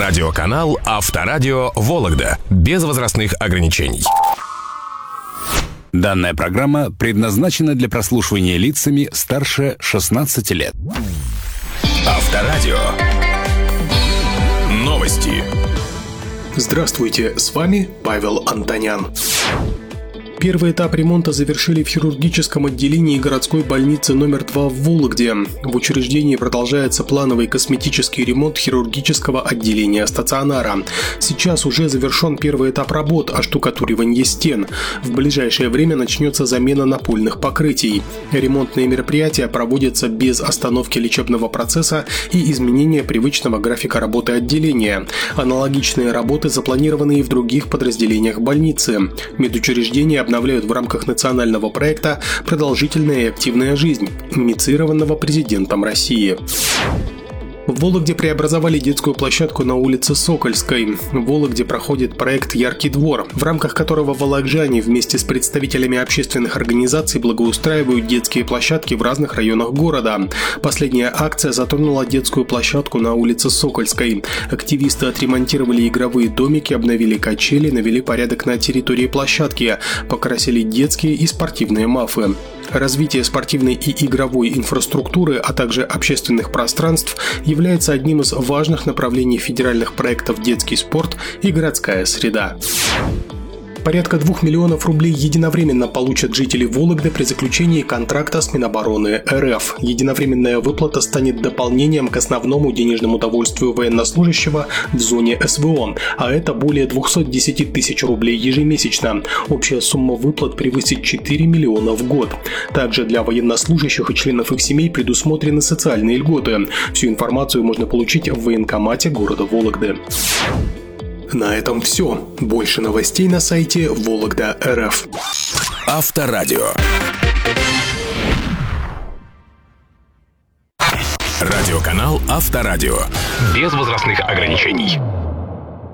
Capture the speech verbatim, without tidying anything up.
Радиоканал Авторадио Вологда. Без возрастных ограничений. Данная программа предназначена для прослушивания лицами старше шестнадцати лет. Авторадио. Новости. Здравствуйте, с вами Павел Антонян. Первый этап ремонта завершили в хирургическом отделении городской больницы номер два в Вологде. В учреждении продолжается плановый косметический ремонт хирургического отделения стационара. Сейчас уже завершен первый этап работ – оштукатуривание стен. В ближайшее время начнется замена напольных покрытий. Ремонтные мероприятия проводятся без остановки лечебного процесса и изменения привычного графика работы отделения. Аналогичные работы запланированы и в других подразделениях больницы. Медучреждения обновляют в рамках национального проекта «Продолжительная и активная жизнь», инициированного президентом России. В Вологде преобразовали детскую площадку на улице Сокольской. В Вологде проходит проект «Яркий двор», в рамках которого вологжане вместе с представителями общественных организаций благоустраивают детские площадки в разных районах города. Последняя акция затронула детскую площадку на улице Сокольской. Активисты отремонтировали игровые домики, обновили качели, навели порядок на территории площадки, покрасили детские и спортивные мафы. Развитие спортивной и игровой инфраструктуры, а также общественных пространств является одним из важных направлений федеральных проектов «Детский спорт» и «Городская среда». Порядка двух миллионов рублей единовременно получат жители Вологды при заключении контракта с Минобороны РФ. Единовременная выплата станет дополнением к основному денежному довольствию военнослужащего в зоне СВО, а это более двести десять тысяч рублей ежемесячно. Общая сумма выплат превысит четыре миллиона в год. Также для военнослужащих и членов их семей предусмотрены социальные льготы. Всю информацию можно получить в военкомате города Вологды. На этом все. Больше новостей на сайте Вологда точка эр эф. Авторадио. Радиоканал Авторадио. Без возрастных ограничений.